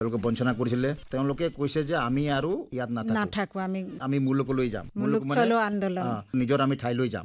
তেওঁলোকে বঞ্চনা কৰিছিলে তেওঁলোকে কৈছে যে আমি আৰু ইয়াত নাথাকো আমি মুলুকলৈ যাম মুলুক চলো আন্দোলন নিজৰ আমি ঠাইলৈ যাম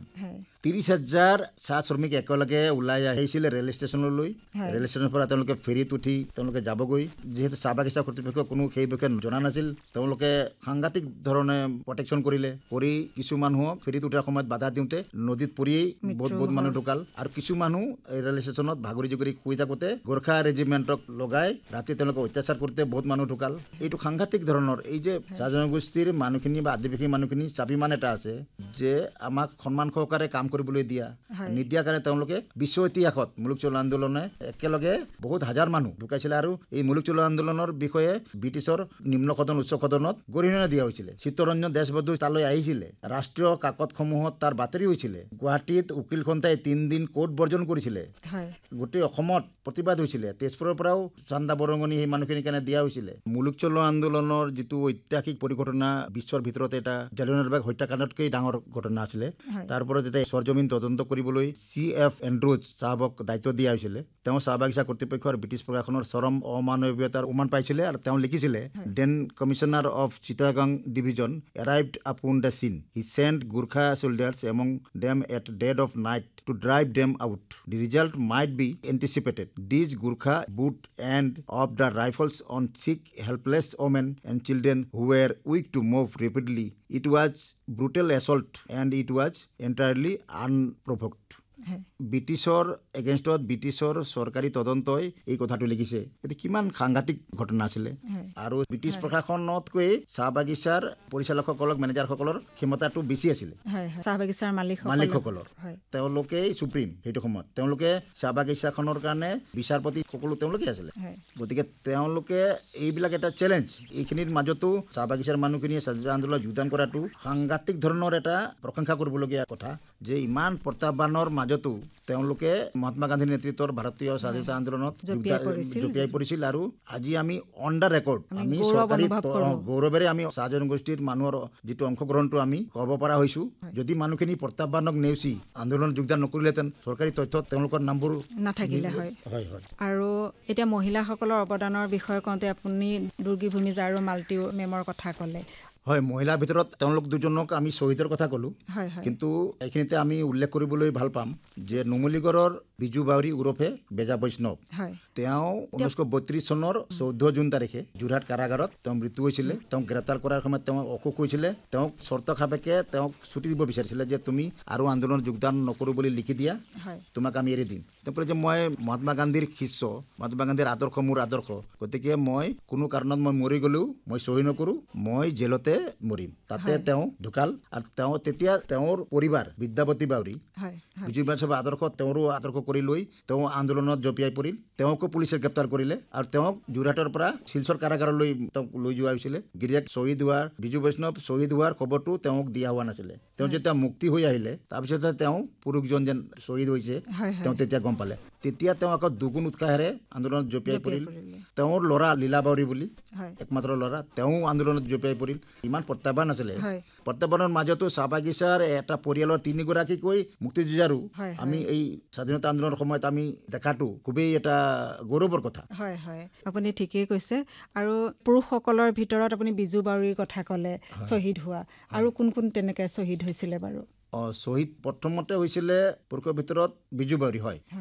30,000 চাহ শ্ৰমিক একেলগে ওলাই আহিছিলে ৰেল ষ্টেচনলৈ ৰেল ষ্টেচনৰ পৰা তেওঁলোকে ফেৰীত উঠি তেওঁলোকে যাবগৈ যিহেতু চাহ বাগিচা কৰ্তৃপক্ষ কোনো সেই বিষয়ে জনা নাছিল তেওঁলোকে সাংঘাতিক ধৰণে প্ৰটেকশ্যন কৰিলে কৰি কিছু মানুহক ফেৰীত উঠাৰ সময়ত বাধা দিওঁতে নদীত পৰিয়েই বহুত মানুহ ঢুকাল আৰু কিছু মানুহ ৰেল ষ্টেচনত ভাগৰি জুগৰি শুই থাকোঁতে গোৰ্খা ৰেজিমেণ্টক লগাই ৰাতি তেওঁলোকে অত্যাচাৰ কৰোঁতে বহুত মানুহ ঢুকাল এইটো সাংঘাতিক ধৰণৰ এই যে চাহ জনগোষ্ঠীৰ মানুহখিনি বা আদিবাসী মানুহখিনি স্বাভিমান এটা আছে যে আমাক সন্মান সহকাৰে কাম কৰিবলৈ দিয়া নিদিয়াৰ কাৰণে তেওঁলোকে বিশ্ব ইতিহাসত মুলুক চলো আন্দোলনে একেলগে বহুত হাজাৰ মানুহ ঢুকাইছিলে আৰু এই মুলুক চলো আন্দোলনৰ বিষয়ে ব্ৰিটিছৰ নিম্ন সদন উচ্চ সদনত গৰিহণা দিয়া হৈছিলে চিত্তৰঞ্জন দেশবন্ধু তালৈ আহিছিলে ৰাষ্ট্ৰীয় কাকতসমূহত তাৰ বাতৰি হৈছিলে গুৱাহাটীত উকিল খন্তাই 3 দিন কোৰ্ট বৰ্জন কৰিছিলে গোটেই অসমত প্ৰতিবাদ হৈছিলে তেজপুৰৰ পৰাও চান্দা বৰঙণি সেই মানুহখিনিৰ কাৰণে দিয়া হৈছিলে মুলুক চলো আন্দোলনৰ যিটো ঐতিহাসিক পৰিঘটনা বিশ্বৰ ভিতৰত এটা জালিয়ানৱালাবাগ হত্যাকাণ্ডতকৈ ডাঙৰ ঘটনা আছিলে তাৰ ওপৰত এটা সৰজমিন তদন্ত কৰিবলৈ CF এণ্ড্ৰুজ চাহাবক দায়িত্ব দিয়া হৈছিলে তেওঁ চাহ বাগিচা কৰ্তৃপক্ষৰ ব্ৰিটিছ প্ৰশাসনৰ চৰম অমানৱীয়তাৰ উমান পাইছিলে আৰু তেওঁ লিখিছিলে then commissioner of Chittagong division arrived upon the চিন he sent Gorkha soldiers among them at dead of night to drive them out. The result might be anticipated. These Gurkha boot and of the rifles on sick, helpless women and children who were weak to move rapidly. It was brutal assault and it was entirely unprovoked. ব্ৰিটিছৰ এগেইনষ্টত ব্ৰিটিছৰ চৰকাৰী তদন্তই এই কথাটো লিখিছে এইটো কিমান সাংঘাতিক ঘটনা আছিলে আৰু ব্ৰিটিছ প্ৰশাসনতকৈ চাহ বাগিচাৰ পৰিচালকসকলক মেনেজাৰসকলৰ ক্ষমতাটো বেছি আছিলে চাহ বাগিচাৰ মালিকসকলৰ তেওঁলোকেই সুপ্ৰিম সেইটো সময়ত তেওঁলোকে চাহ বাগিচাখনৰ কাৰণে বিচাৰপতি সকলো তেওঁলোকে আছিলে গতিকে তেওঁলোকে এইবিলাক এটা চেলেঞ্জ এইখিনিৰ মাজতো চাহ বাগিচাৰ মানুহখিনিয়ে স্বাধীনতা আন্দোলনত যোগদান কৰাটো সাংঘাতিক ধৰণৰ এটা প্ৰশংসা কৰিবলগীয়া কথা যে ইমান প্ৰত্যাহ্বানৰ মাজতো তেওঁলোকে মহাত্মা গান্ধীৰ নেতৃত্বৰ ভাৰতীয় স্বাধীনতা আন্দোলনত জঁপিয়াই পৰিছিল আৰু আজি আমি অন দ্য ৰেকৰ্ড আমি চৰকাৰী গৌৰৱেৰে আমি চাহ জনগোষ্ঠীৰ মানুহৰ যিটো অংশগ্ৰহণটো আমি ক'ব পৰা হৈছোঁ যদি মানুহখিনি প্ৰত্যাহ্বানক নেওচি আন্দোলনত যোগদান নকৰিলেহেঁতেন চৰকাৰী তথ্যত তেওঁলোকৰ নামবোৰ নাথাকিলে হয় আৰু এতিয়া মহিলাসকলৰ অৱদানৰ বিষয়ে কওঁতে আপুনি দুৰ্গী ভূমিজা আৰু মালতী মেমৰ কথা ক'লে হয় মহিলাৰ ভিতৰত তেওঁলোক দুজনক আমি শ্বহীদৰ কথা ক'লোঁ কিন্তু এইখিনিতে আমি উল্লেখ কৰিবলৈ ভাল পাম যে নুমলীগড়ৰ বিজু বাউৰী ওৰফে বেজা বৈষ্ণৱ তেওঁ 1932 চনৰ 14 জুন তাৰিখে যোৰহাট কাৰাগাৰত তেওঁ মৃত্যু হৈছিলে তেওঁক গ্ৰেপ্তাৰ কৰাৰ সময়ত তেওঁ অসুখ হৈছিলে তেওঁক চৰ্ত সাপেক্ষে তেওঁক ছুটি দিব বিচাৰিছিলে যে তুমি আৰু আন্দোলনত যোগদান নকৰোঁ বুলি লিখি দিয়া তোমাক আমি এৰি দিম তেওঁ ক'লে যে মই মহাত্মা গান্ধীৰ শিষ্য মহাত্মা গান্ধীৰ আদৰ্শ মোৰ আদৰ্শ গতিকে মই কোনো কাৰণত মই মৰি গ'লেও মই চহী নকৰোঁ মই জেলতে মৰিম তাতে তেওঁ ঢুকাল আৰু তেওঁ তেতিয়া তেওঁৰ পৰিবাৰ বিদ্যাপতি বাউৰী বিজু বাউৰী আদৰ্শ তেওঁৰো আদৰ্শ কৰি লৈ তেওঁ আন্দোলনত জঁপিয়াই পৰিল তেওঁকো পুলিচে গ্ৰেপ্তাৰ কৰিলে আৰু তেওঁক যোৰহাটৰ পৰা শিলচৰ কাৰাগাৰলৈ তেওঁক লৈ যোৱা হৈছিলে গিৰিয়েক শ্বহীদ হোৱাৰ বিজু বৈষ্ণৱ শ্বহীদ হোৱাৰ খবৰটো তেওঁক দিয়া হোৱা নাছিলে তেওঁ যেতিয়া মুক্তি হৈ আহিলে তাৰপিছতে তেওঁ পুৰুষজন যেন শ্বহীদ হৈছে তেওঁ তেতিয়া গম পালে তেতিয়া তেওঁ আকৌ দুগুণ উৎসাহেৰে আন্দোলনত জঁপিয়াই পৰিল তেওঁৰ ল'ৰা লীলা বাউৰী বুলি একমাত্ৰ ল'ৰা তেওঁ আন্দোলনত জঁপিয়াই পৰিল ইমান প্ৰত্যাহ্বান আছিলে প্ৰত্যাহ্বানৰ মাজতো চাহ বাগিচাৰ এটা পৰিয়ালৰ 3গৰাকীকৈ মুক্তিযুঁজাৰু আমি এই স্বাধীনতা আন্দোলনৰ সময়ত আমি দেখাটো খুবেই এটা গৌৰৱৰ কথা হয় আপুনি ঠিকেই কৈছে আৰু পুৰুষসকলৰ ভিতৰত আপুনি বিজু বাউৰীৰ কথা ক'লে শ্বহীদ হোৱা আৰু কোন কোন তেনেকৈ শ্বহীদ হৈছিলে বাৰু শ্বহীদ প্ৰথমতে হৈছিলে পুৰুষৰ ভিতৰত বিজু বাউৰী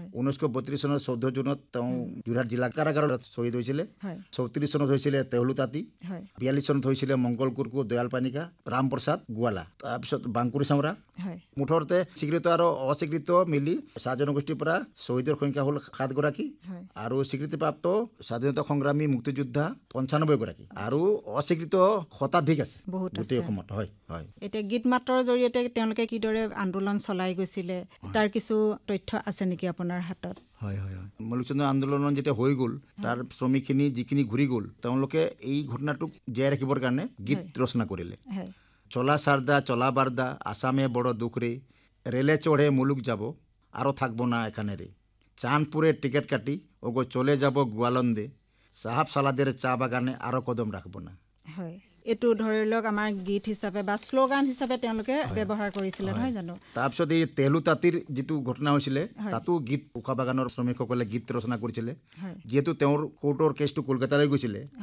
1932 চনৰ 14 জুনত তেওঁ যোৰহাট জিলা কাৰাগাৰত শ্বহীদ হৈছিলে 34 চনত হৈছিলে তেহলু তাঁতী 42 চনত হৈছিলে মংগল কুৰকু দয়াল পানিকা ৰাম প্ৰসাদ গোৱালা তাৰপিছত বাংকুৰি চামৰা মুঠতে স্বীকৃত আৰু অস্বীকৃত মিলি চাহ জনগোষ্ঠীৰ পৰা শ্বহীদৰ সংখ্যা হ'ল 7 গৰাকী আৰু স্বীকৃতিপ্ৰাপ্ত স্বাধীনতা সংগ্ৰামী মুক্তিযোদ্ধা 95 গৰাকী আৰু অস্বীকৃত শতাধিক আছে গোটেই অসমত এতিয়া গীত মাতৰ জৰিয়তে তেওঁলোকে কিদৰে আন্দোলন চলাই গৈছিলে তাৰ কিছু তথ্য আছে নেকি আপোনাৰ হাতত মুলুক চলো আন্দোলন যেতিয়া হৈ গ'ল তাৰ শ্ৰমিকখিনি যিখিনি ঘূৰি গ'ল তেওঁলোকে এই ঘটনাটোক জীয়াই ৰাখিবৰ কাৰণে গীত ৰচনা কৰিলে চলা সাৰদা চলা বাৰদা আসামে বড় দুখ রে রেলে চড়ে মুলুক যাব আরও থাকবো না এখানে রে চাঁদপুরে টিকিট কাটি ওগো চলে যাব গোয়ালন্দে সাহাব সালাদের চা বাগানে আরও কদম রাখবো না এইটো ধৰি লওক আমাৰ গীত হিচাপে বা শ্লোগান হিচাপে তেওঁলোকে ব্যৱহাৰ কৰিছিলে নহয় জানো তাৰপিছত এই তেহলু তাঁতীৰ যিটো ঘটনা হৈছিলে তাতো গীত উশা বাগানৰ শ্ৰমিকসকলে গীত ৰচনা কৰিছিলে যিহেতু তেওঁৰ কোৰ্টৰ কেছটো কলকাতালৈ গৈছিলে